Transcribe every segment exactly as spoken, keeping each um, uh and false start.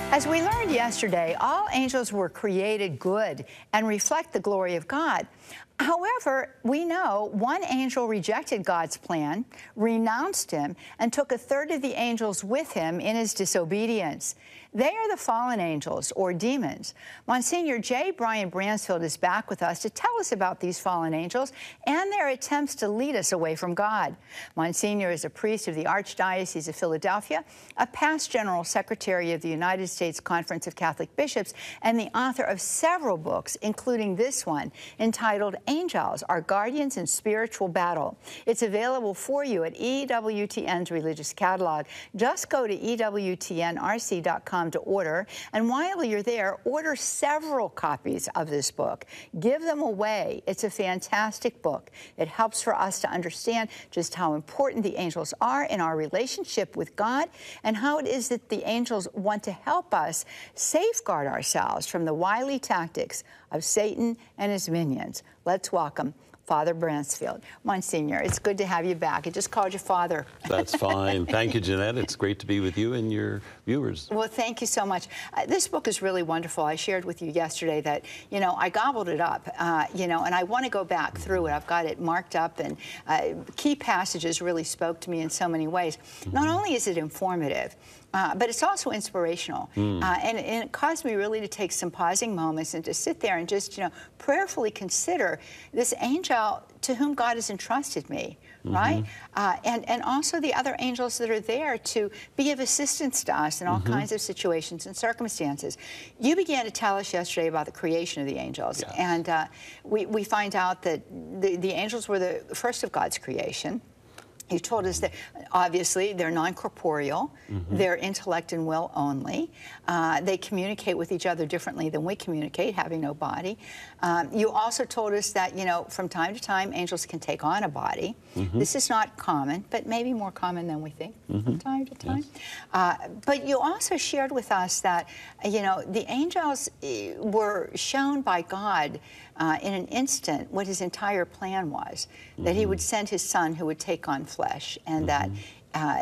As we learned yesterday, all angels were created good and reflect the glory of God. However, we know one angel rejected God's plan, renounced him, and took a third of the angels with him in his disobedience. They are the fallen angels, or demons. Monsignor J. Brian Bransfield is back with us to tell us about these fallen angels and their attempts to lead us away from God. Monsignor is a priest of the Archdiocese of Philadelphia, a past General Secretary of the United States Conference of Catholic Bishops, and the author of several books, including this one, entitled Angels, Our Guardians in Spiritual Battle. It's available for you at E W T N's Religious Catalog. Just go to E W T N R C dot com to order, and while you're there, order several copies of this book. Give them away. It's a fantastic book. It helps for us to understand just how important the angels are in our relationship with God and how it is that the angels want to help us safeguard ourselves from the wily tactics of Satan and his minions. Let's welcome Father Bransfield. Monsignor, it's good to have you back. I just called you Father. That's fine. Thank you, Jeanette. It's great to be with you and your viewers. Well, thank you so much. Uh, this book is really wonderful. I shared with you yesterday that, you know, I gobbled it up, uh, you know, and I want to go back through it. I've got it marked up, and uh, key passages really spoke to me in so many ways. Mm-hmm. Not only is it informative, Uh, but it's also inspirational. Mm. Uh, and, and it caused me really to take some pausing moments and to sit there and just, you know, prayerfully consider this angel to whom God has entrusted me, mm-hmm. right? Uh, and, and also the other angels that are there to be of assistance to us in all mm-hmm. kinds of situations and circumstances. You began to tell us yesterday about the creation of the angels. Yes. And uh, we, we find out that the, the angels were the first of God's creation. You told us that, obviously, they're non-corporeal, mm-hmm. they're intellect and will only. Uh, they communicate with each other differently than we communicate, having no body. Um, you also told us that, you know, from time to time, angels can take on a body. Mm-hmm. This is not common, but maybe more common than we think mm-hmm. from time to time. Yes. Uh, but you also shared with us that, you know, the angels were shown by God Uh, in an instant what his entire plan was, mm-hmm. that he would send his son who would take on flesh, and mm-hmm. that uh,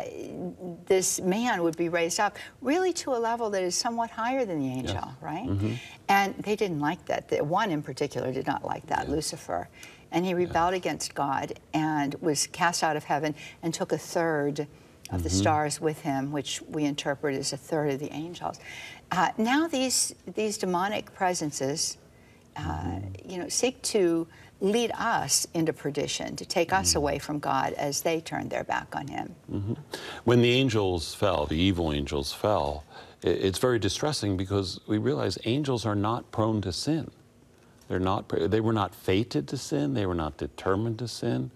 this man would be raised up really to a level that is somewhat higher than the angel, yes. right? Mm-hmm. And they didn't like that. The one in particular did not like that, yes. Lucifer. And he rebelled yes. against God and was cast out of heaven and took a third of mm-hmm. the stars with him, which we interpret as a third of the angels. Uh, now these, these demonic presences Uh, you know, seek to lead us into perdition, to take us mm-hmm. away from God as they turned their back on him. Mm-hmm. When the angels fell, the evil angels fell, it's very distressing because we realize angels are not prone to sin. They're not, they were not fated to sin. They were not determined to sin.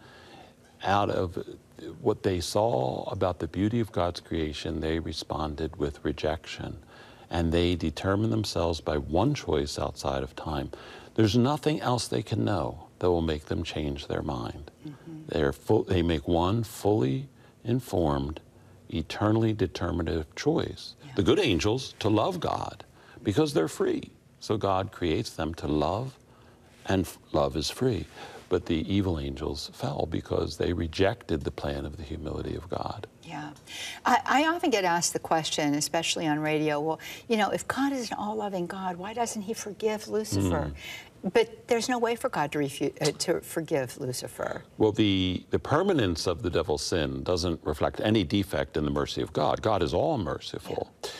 Out of what they saw about the beauty of God's creation, they responded with rejection. And they determine themselves by one choice outside of time. There's nothing else they can know that will make them change their mind. Mm-hmm. They're full, they make one fully informed, eternally determinative choice. Yeah. The good angels to love God because they're free. So God creates them to love, and love is free. But the evil angels fell because they rejected the plan of the humility of God. Yeah. I, I often get asked the question, especially on radio, well, you know, if God is an all-loving God, why doesn't he forgive Lucifer? Mm. But there's no way for God to, refute, uh, to forgive Lucifer. Well, the, the permanence of the devil's sin doesn't reflect any defect in the mercy of God. God is all merciful. Yeah.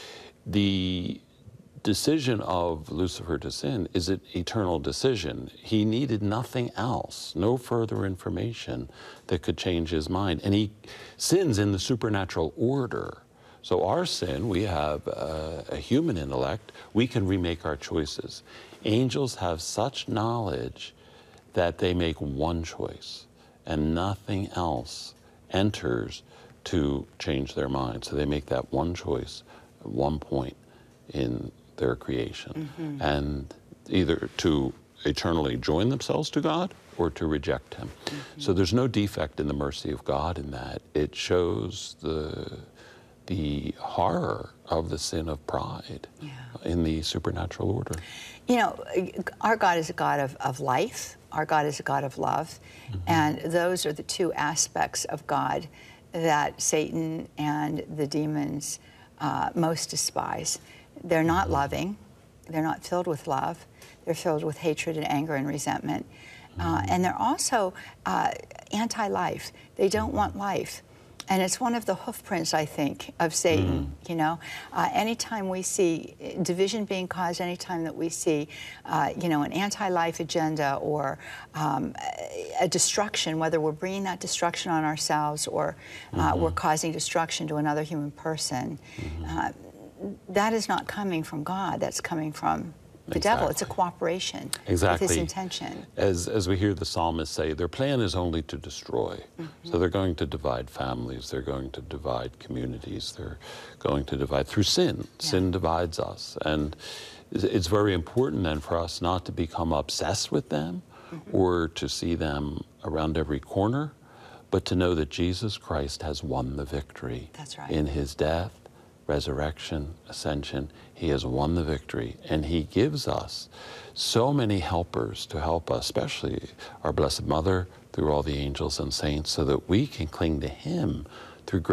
The decision of Lucifer to sin is an eternal decision. He needed nothing else, no further information that could change his mind. And he sins in the supernatural order. So our sin, we have a, a human intellect, we can remake our choices. Angels have such knowledge that they make one choice and nothing else enters to change their mind. So they make that one choice at one point in their creation, mm-hmm. and either to eternally join themselves to God or to reject him. Mm-hmm. So there's no defect in the mercy of God in that. It shows the, the horror of the sin of pride yeah. in the supernatural order. You know, our God is a God of, of life. Our God is a God of love. Mm-hmm. And those are the two aspects of God that Satan and the demons uh, most despise. They're not loving. They're not filled with love. They're filled with hatred and anger and resentment. Uh, and they're also uh, anti-life. They don't want life. And it's one of the hoof prints, I think, of Satan, mm. you know. Uh, anytime we see division being caused, anytime that we see, uh, you know, an anti-life agenda or um, a destruction, whether we're bringing that destruction on ourselves or uh, mm-hmm. we're causing destruction to another human person, mm-hmm. uh, that is not coming from God. That's coming from the exactly. devil. It's a cooperation exactly. with his intention. As, as we hear the psalmist say, their plan is only to destroy. Mm-hmm. So they're going to divide families, they're going to divide communities, they're going to divide through sin. Yeah. Sin divides us. And it's very important then for us not to become obsessed with them mm-hmm. or to see them around every corner, but to know that Jesus Christ has won the victory. That's right. In his death, resurrection, ascension. He has won the victory, and he gives us so many helpers to help us, especially our Blessed Mother, through all the angels and saints, so that we can cling to him